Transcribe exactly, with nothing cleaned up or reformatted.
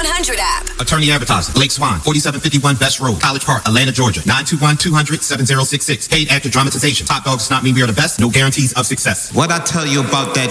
one hundred app. Attorney advertiser, Blake Swan, forty-seven fifty-one Best Road, College Park, Atlanta, Georgia. nine two one, two hundred, seven zero six six. Paid actor dramatization. Top dog does not mean we are the best. No guarantees of success. What I tell you about that